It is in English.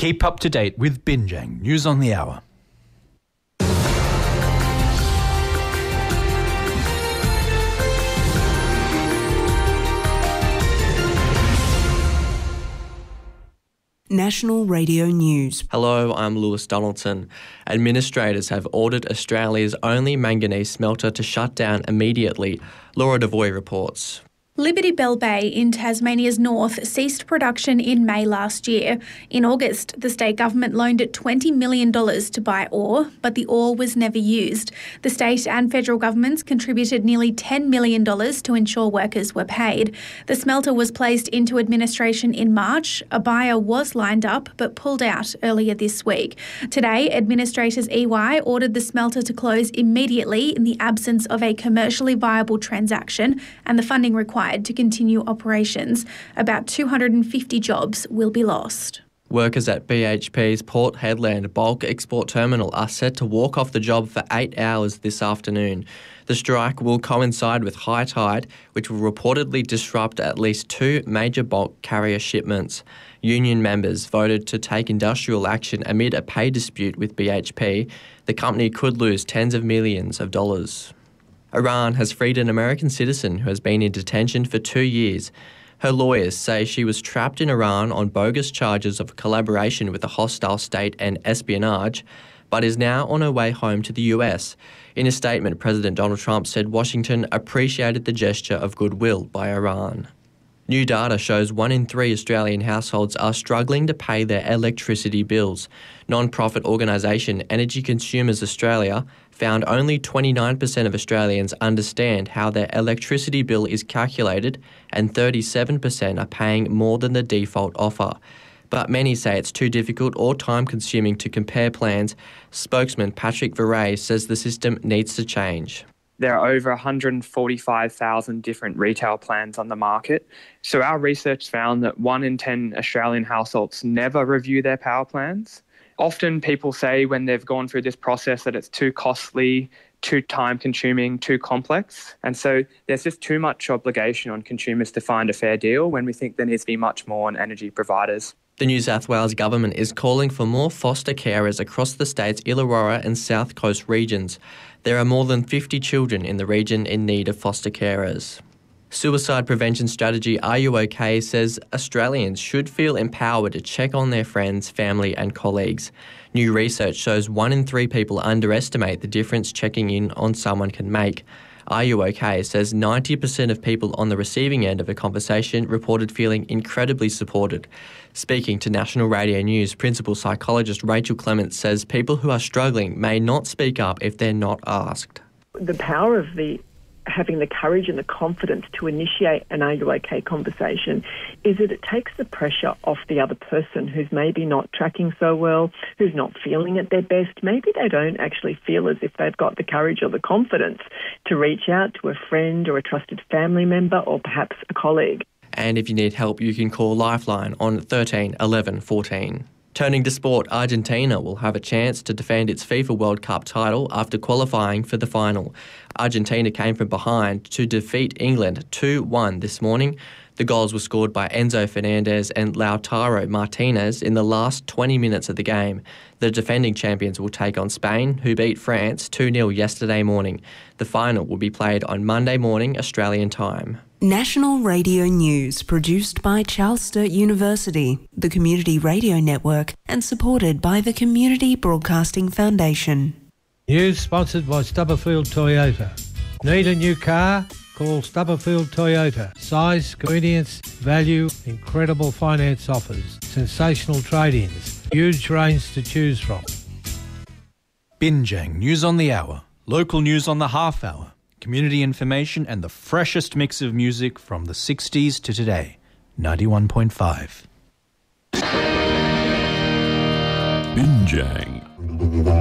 Keep up to date with Binjang News on the Hour. National Radio News. Hello, I'm Lewis Donaldson. Administrators have ordered Australia's only manganese smelter to shut down immediately. Laura Devoy reports. Liberty Bell Bay in Tasmania's north ceased production in May last year. In August, the state government loaned it $20 million to buy ore, but the ore was never used. The state and federal governments contributed nearly $10 million to ensure workers were paid. The smelter was placed into administration in March. A buyer was lined up but pulled out earlier this week. Today, administrators EY ordered the smelter to close immediately in the absence of a commercially viable transaction and the funding required to continue operations. About 250 jobs will be lost. Workers at BHP's Port Hedland bulk export terminal are set to walk off the job for 8 hours this afternoon. The strike will coincide with high tide, which will reportedly disrupt at least 2 major bulk carrier shipments. Union members voted to take industrial action amid a pay dispute with BHP. The company could lose tens of millions of dollars. Iran has freed an American citizen who has been in detention for 2 years. Her lawyers say she was trapped in Iran on bogus charges of collaboration with a hostile state and espionage, but is now on her way home to the US. In a statement, President Donald Trump said Washington appreciated the gesture of goodwill by Iran. New data shows 1 in 3 Australian households are struggling to pay their electricity bills. Non-profit organisation Energy Consumers Australia found only 29% of Australians understand how their electricity bill is calculated and 37% are paying more than the default offer. But many say it's too difficult or time-consuming to compare plans. Spokesman Patrick Verrey says the system needs to change. There are over 145,000 different retail plans on the market. So our research found that 1 in 10 Australian households never review their power plans. Often people say when they've gone through this process that it's too costly, too time-consuming, too complex. And so there's just too much obligation on consumers to find a fair deal when we think there needs to be much more on energy providers. The New South Wales government is calling for more foster carers across the state's Illawarra and South Coast regions. There are more than 50 children in the region in need of foster carers. Suicide prevention strategy Are You OK? Says Australians should feel empowered to check on their friends, family and colleagues. New research shows 1 in 3 people underestimate the difference checking in on someone can make. Are You OK? Says 90% of people on the receiving end of a conversation reported feeling incredibly supported. Speaking to National Radio News, principal psychologist Rachel Clements says people who are struggling may not speak up if they're not asked. The power of having the courage and the confidence to initiate an Are You OK? Conversation is that it takes the pressure off the other person who's maybe not tracking so well, who's not feeling at their best. Maybe they don't actually feel as if they've got the courage or the confidence to reach out to a friend or a trusted family member or perhaps a colleague. And if you need help, you can call Lifeline on 13 11 14. Turning to sport, Argentina will have a chance to defend its FIFA World Cup title after qualifying for the final. Argentina came from behind to defeat England 2-1 this morning. The goals were scored by Enzo Fernandez and Lautaro Martinez in the last 20 minutes of the game. The defending champions will take on Spain, who beat France 2-0 yesterday morning. The final will be played on Monday morning, Australian time. National Radio News, produced by Charles Sturt University, the Community Radio Network, and supported by the Community Broadcasting Foundation. News sponsored by Stubberfield Toyota. Need a new car? Call Stubberfield Toyota. Size, convenience, value, incredible finance offers, sensational trade-ins, huge range to choose from. Binjang News on the Hour, local news on the half hour, community information and the freshest mix of music from the 60s to today. 91.5. Binjang.